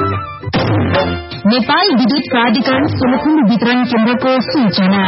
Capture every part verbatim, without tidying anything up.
नेपाल विद्युत प्राधिकरण सोलुखुम्बु वितरण केन्द्रको सूचना।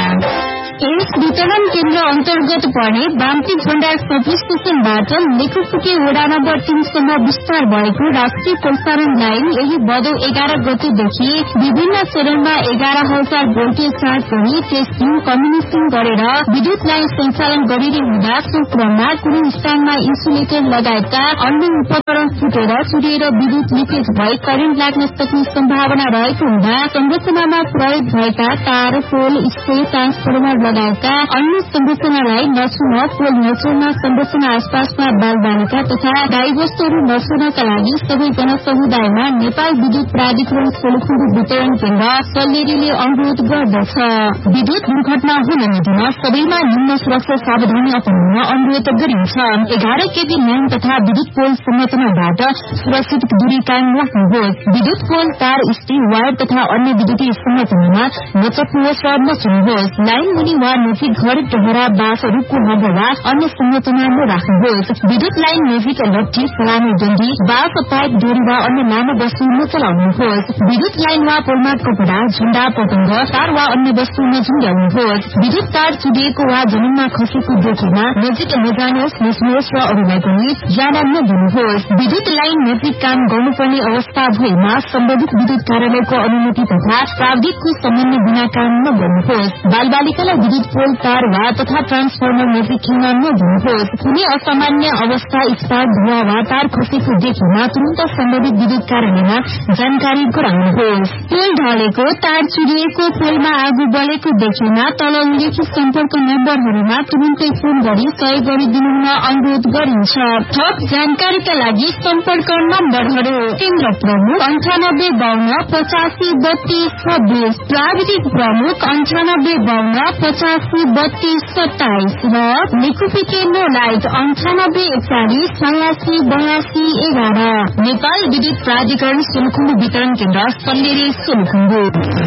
यस वितरण केन्द्र अन्तर्गत पर्ने बाम्ती भण्डार सब स्टेशनबाट लेखुपुके वडा नम्बर तीनसम्म विस्तार भएको राष्ट्रिय प्रसारण लाइन यही भदौ एघार गतेदेखि विभिन्न चरणमा एघार हजार भोल्टेज चार्ज गरी टेस्टिङ कम्युनिकेसन गरेर विद्युत लाइन सञ्चालन गरिने हुँदा सो क्रममा कुनै स्थानमा इन्सुलेटर लगायतका अन्य उपकरण फुटेर चुरिएर विद्युत लिकेज भई करेन्ट लाग्न सक्ने सम्भावना रहेको हुँदा संरचनामा प्रयोग भएका तार, पोल, स्टे, ट्रान्सफर्मर लगायतका अन्य संरचनालाई नछुन, पोल नछुन, संरचना आसपासमा बालबालिका तथा गाईवस्तुहरू नछुनका लागि सबै जनसमुदायमा नेपाल विद्युत प्राधिकरण सोलुखुम्बु वितरण केन्द्र सल्लेरीले अनुरोध गर्दछ। विद्युत दुर्घटना हुन नदिन सबैमा निम्न सुरक्षा सावधानी अपनाउन अनुरोध गरिन्छ। एघार केबी लाइन तथा विद्युत पोल संरचनाबाट सुरक्षित दूरी कायम राख्नुहोस्। विद्युत पोल, तार, स्टे, वायर तथा अन्य विद्युतीय संरचनामा नचप्नुहोस् र नछुनुहोस्। लाइन मुनि वा नजिक घर, डहरा, बाँस, रुखको हब वा अन्य संरचना नराख्नुहोस्। विद्युत लाइन नजिक लट्ठी, फलामे, डन्डी, बाँस, पाइप, डोरी वा अन्य लामो वस्तु नचलाउनुहोस्। विद्युत लाइन वा पोलमा कपडा, झण्डा, पतंग, तार वा अन्य वस्तु नझुण्डाउनुहोस्। विद्युत तार चुडिएको वा जमिनमा खसेको देखेमा नजिक नजानुहोस्, नछुनुहोस् र अरूलाई पनि जान नदिनुहोस्। विद्युत लाइन नजिक काम गर्नुपर्ने अवस्था भएमा सम्बन्धित विद्युत कार्यालयको अनुमति तथा प्राविधिकको समन्वय बिना काम नगर्नुहोस्। बालबालिकालाई विद्युत पोल, तार वा तथा ट्रान्सफर्मर नजिक खेल्न नदिनुहोस्। कुनै असामान्य अवस्था, स्पार्क, धुवा वा तार खसेको देखेमा तुरन्त सम्बन्धित विद्युत कार्यालयमा जानकारी गराउनुहोस्। पोल ढलेको, तार चुरिएको, पोलमा आगो बलेको देखेमा तल उल्लेखित सम्पर्क नम्बरहरूमा तुरन्तै फोन गरी सहयोग गरिदिनु हुन अनुरोध गरिन्छ। थप जानकारीका लागि सम्पर्क नम्बरहरू: केन्द्र प्रमुख अन्ठानब्बे बाहन्न पचासी बत्तीस छब्बीस, प्राविधिक प्रमुख अन्ठानब्बे बाहन्न पचासी बत्तीस सत्ताइस र लेखुपिके नोलाइट अन्ठानब्बे एकचालिस छयासी बयासी एघार। नेपाल विद्युत प्राधिकरण सोलुखुम्बु वितरण केन्द्र सल्लेरी सोलुखुम्बु।